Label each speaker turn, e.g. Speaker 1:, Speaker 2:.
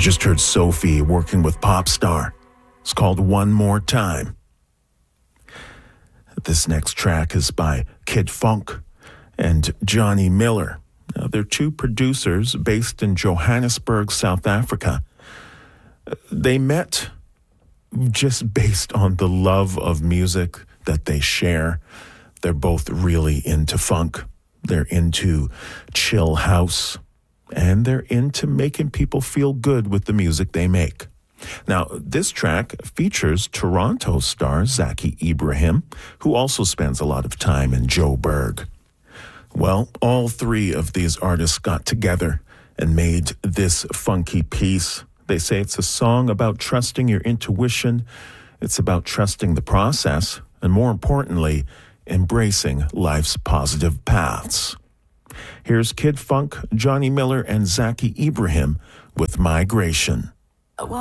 Speaker 1: just heard Sophie working with Popstar. It's called One More Time. This next track is by Kid Funk and Johnny Miller. Now, they're two producers based in Johannesburg, South Africa. They met just based on the love of music that they share. They're both really into funk. They're into chill house. And they're into making people feel good with the music they make. Now, this track features Toronto star Zaki Ibrahim, who also spends a lot of time in Joburg. Well, all three of these artists got together and made this funky piece. They say it's a song about trusting your intuition. It's about trusting the process, and more importantly, embracing life's positive paths. Here's Kid Funk, Johnny Miller, and Zaki Ibrahim with Migration.